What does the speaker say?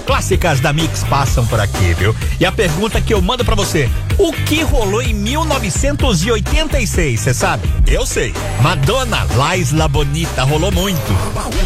clássicas da Mix passam por aqui, viu? E a pergunta que eu mando pra você: o que rolou em 1986, você sabe? Eu sei. Madonna, La Isla Bonita, rolou muito.